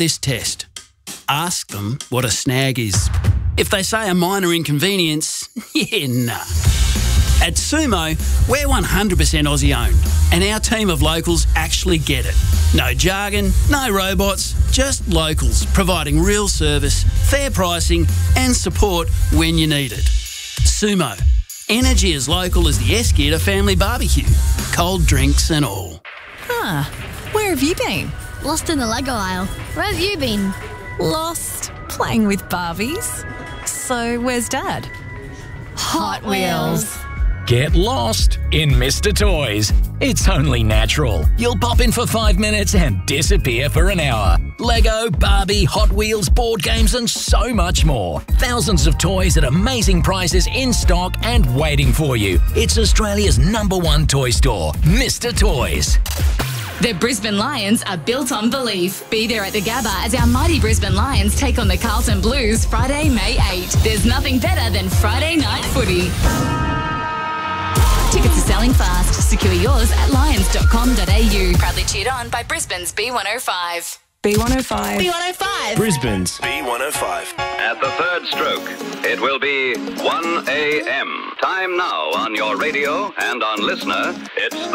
this test. Ask them what a snag is. If they say a minor inconvenience, nah. At Sumo, we're 100% Aussie owned, and our team of locals actually get it. No jargon, no robots, just locals providing real service, fair pricing and support when you need it. Sumo, energy as local as the Eskeeta family barbecue, cold drinks and all. Where have you been? Lost in the Lego aisle. Where have you been? Lost playing with Barbies. So where's Dad? Hot Wheels. Get lost in Mr. Toys. It's only natural. You'll pop in for 5 minutes and disappear for an hour. Lego, Barbie, Hot Wheels, board games and so much more. Thousands of toys at amazing prices in stock and waiting for you. It's Australia's #1 toy store, Mr. Toys. The Brisbane Lions are built on belief. Be there at the Gabba as our mighty Brisbane Lions take on the Carlton Blues Friday, May 8. There's nothing better than Friday night footy. Tickets are selling fast. Secure yours at lions.com.au. Proudly cheered on by Brisbane's B105. B105. B105. Brisbane's B105. At the third stroke, it will be 1 a.m. Time now on your radio and on Listener. It's